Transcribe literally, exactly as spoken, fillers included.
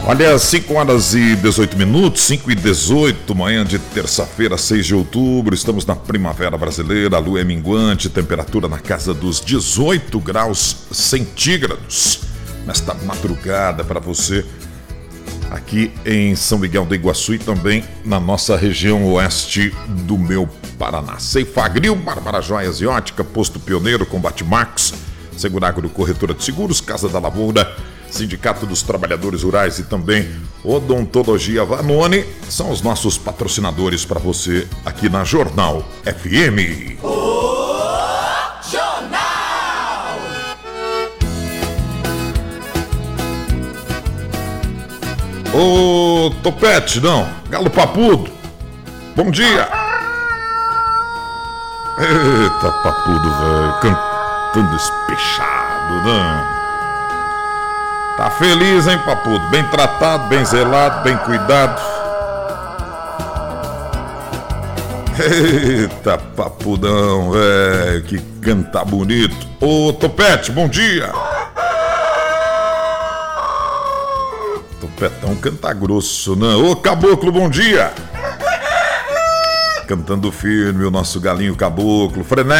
Olha, cinco horas e dezoito minutos, cinco e dezoito, manhã de terça-feira, seis de outubro, estamos na primavera brasileira, a lua é minguante, temperatura na casa dos dezoito graus centígrados. Nesta madrugada para você, aqui em São Miguel do Iguaçu e também na nossa região oeste do meu Paraná. Ceifagril, Bárbara Joias e Ótica, Posto Pioneiro, Combate Max, Seguragro Corretora de Seguros, Casa da Lavoura, Sindicato dos Trabalhadores Rurais e também Odontologia Vanoni são os nossos patrocinadores para você aqui na Jornal F M. O Jornal. Ô Topete, não, Galo Papudo, bom dia. Eita, Papudo, velho, cantando espechado, né? Tá feliz, hein, Papudo? Bem tratado, bem zelado, bem cuidado. Eita, Papudão, velho, que canta bonito. Ô, Topete, bom dia. Topetão canta grosso, né? Ô, Caboclo, bom dia. Cantando firme o nosso galinho caboclo, frenético.